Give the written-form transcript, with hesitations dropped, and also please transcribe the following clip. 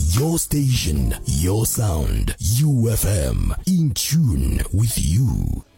Your station, your sound, UFM, in tune with you.